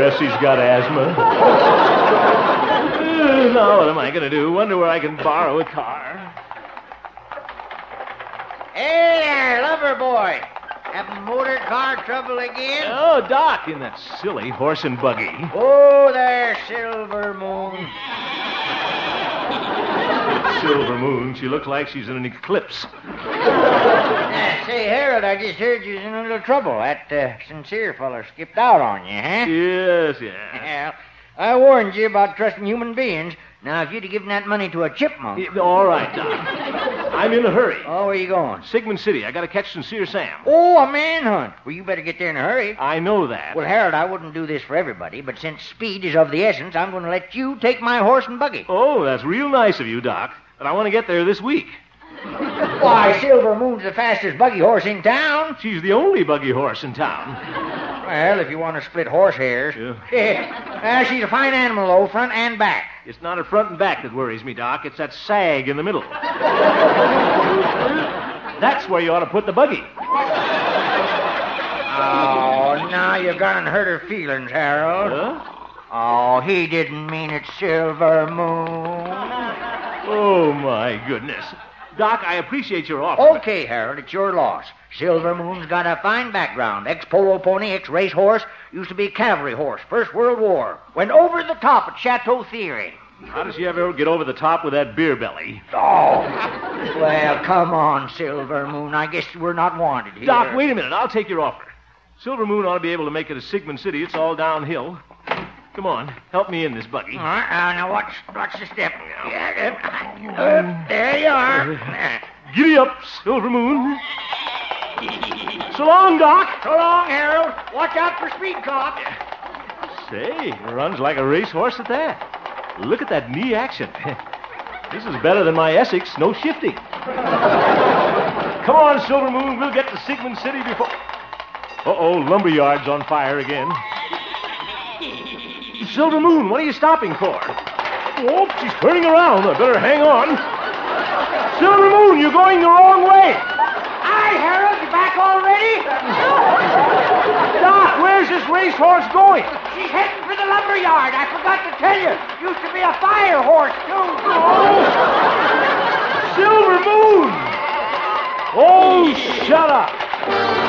guess he's got asthma. Now, what am I going to do? Wonder where I can borrow a car. Hey there, lover boy. Having motor car trouble again? Oh, Doc, in that silly horse and buggy. Oh, there, Silver Moon. Silver Moon, she looks like she's in an eclipse. Say, Harold, I just heard you was in a little trouble. That sincere feller skipped out on you, huh? Yes. Well, I warned you about trusting human beings. Now, if you'd have given that money to a chipmunk... All right, Doc. I'm in a hurry. Oh, where you going? Sigmund City. I got to catch Sincere Sam. Oh, a manhunt. Well, you better get there in a hurry. I know that. Well, Harold, I wouldn't do this for everybody, but since speed is of the essence, I'm going to let you take my horse and buggy. Oh, that's real nice of you, Doc. But I want to get there this week. Why, Silver Moon's the fastest buggy horse in town. She's the only buggy horse in town. Well, if you want to split horse hairs. Yeah. She's a fine animal, though, front and back. It's not her front and back that worries me, Doc. It's that sag in the middle. That's where you ought to put the buggy. Oh, now you're going to hurt her feelings, Harold. Huh? Oh, he didn't mean it, Silver Moon. Oh, my goodness. Doc, I appreciate your offer. Okay, Harold, it's your loss. Silver Moon's got a fine background. Ex-polo pony, ex-race horse. Used to be a cavalry horse. First World War. Went over the top at Chateau Thierry. How does she ever get over the top with that beer belly? Oh, well, come on, Silver Moon. I guess we're not wanted here. Doc, wait a minute. I'll take your offer. Silver Moon ought to be able to make it to Sigmund City. It's all downhill. Come on, help me in this buggy. All right, now watch the step. There you are. Giddy up, Silver Moon. So long, Doc. So long, Harold. Watch out for speed cop. Say, runs like a racehorse at that. Look at that knee action. This is better than my Essex, no shifting. Come on, Silver Moon, we'll get to Sigmund City before... Uh-oh, lumberyard's on fire again. Silver Moon, what are you stopping for? Oh, she's turning around. I better hang on. Silver Moon, you're going the wrong way. Hi, Harold. You back already? Doc, where's this racehorse going? She's heading for the lumberyard. I forgot to tell you. Used to be a fire horse, too. Oh, Silver Moon! Oh, shut up.